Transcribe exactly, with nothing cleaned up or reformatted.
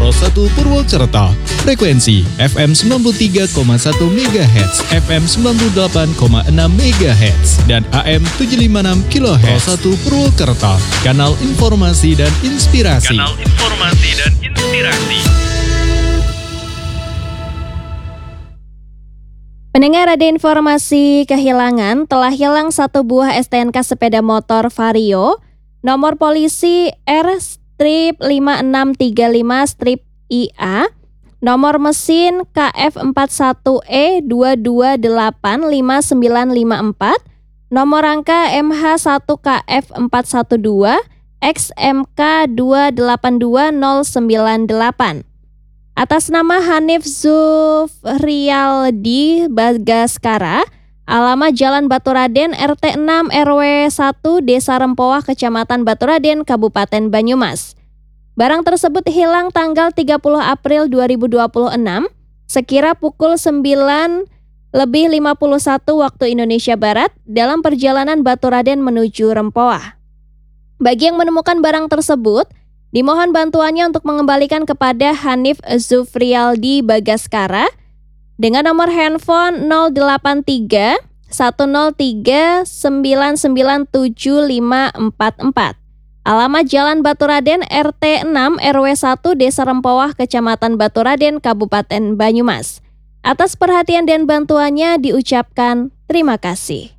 Poros satu Purwokerto. Frekuensi F M sembilan puluh tiga koma satu megahertz, F M sembilan puluh delapan koma enam megahertz, dan A M tujuh lima enam kilohertz. Poros satu Purwokerto, kanal informasi dan inspirasi. Kanal informasi dan inspirasi. Pendengar, ada informasi kehilangan. Telah hilang satu buah S T N K sepeda motor Vario, nomor polisi R lima enam tiga lima I A, nomor mesin K F empat satu E dua dua delapan lima sembilan lima empat, nomor rangka M H satu K F empat satu dua X M K dua delapan dua nol sembilan delapan. Atas nama Hanif Zufrialdi Bagaskara, alamat Jalan Baturaden R T enam R W satu Desa Rempoah, Kecamatan Baturaden, Kabupaten Banyumas. Barang tersebut hilang tanggal tiga puluh April dua ribu dua puluh enam sekira pukul sembilan lebih lima puluh satu waktu Indonesia Barat dalam perjalanan Baturaden menuju Rempoah. Bagi yang menemukan barang tersebut, dimohon bantuannya untuk mengembalikan kepada Hanif Zufrialdi Bagaskara dengan nomor handphone nol delapan tiga satu nol tiga sembilan sembilan tujuh lima empat empat. Alamat Jalan Baturaden R T enam R W satu Desa Rempoah, Kecamatan Baturaden, Kabupaten Banyumas. Atas perhatian dan bantuannya diucapkan terima kasih.